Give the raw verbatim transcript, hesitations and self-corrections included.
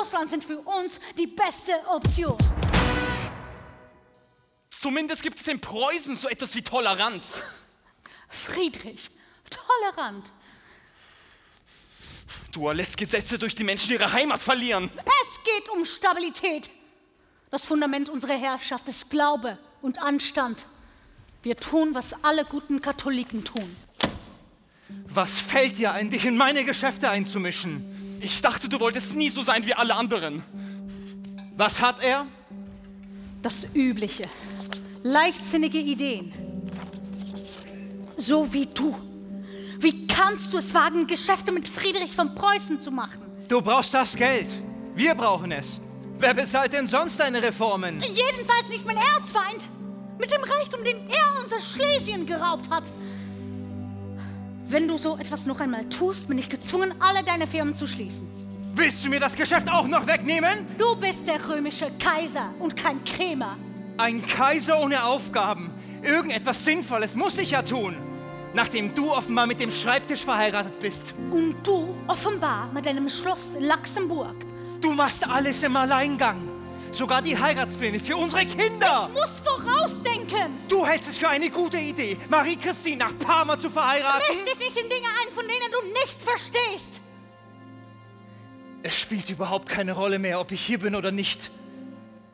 Russland sind für uns die beste Option. Zumindest gibt es in Preußen so etwas wie Toleranz. Friedrich, tolerant. Du lässt Gesetze durch die Menschen ihre Heimat verlieren. Es geht um Stabilität. Das Fundament unserer Herrschaft ist Glaube und Anstand. Wir tun, was alle guten Katholiken tun. Was fällt dir ein, dich in meine Geschäfte einzumischen? Ich dachte, du wolltest nie so sein wie alle anderen. Was hat er? Das Übliche. Leichtsinnige Ideen. So wie du. Wie kannst du es wagen, Geschäfte mit Friedrich von Preußen zu machen? Du brauchst das Geld. Wir brauchen es. Wer bezahlt denn sonst deine Reformen? Jedenfalls nicht mein Erzfeind. Mit dem Reichtum, den er unser Schlesien geraubt hat. Wenn du so etwas noch einmal tust, bin ich gezwungen, alle deine Firmen zu schließen. Willst du mir das Geschäft auch noch wegnehmen? Du bist der römische Kaiser und kein Krämer. Ein Kaiser ohne Aufgaben. Irgendetwas Sinnvolles muss ich ja tun. Nachdem du offenbar mit dem Schreibtisch verheiratet bist. Und du offenbar mit deinem Schloss in Luxemburg. Du machst alles im Alleingang. Sogar die Heiratspläne für unsere Kinder. Ich muss vorausdenken. Du hältst es für eine gute Idee, Marie-Christine nach Parma zu verheiraten? Misch dich nicht in Dinge ein, von denen du nichts verstehst. Es spielt überhaupt keine Rolle mehr, ob ich hier bin oder nicht.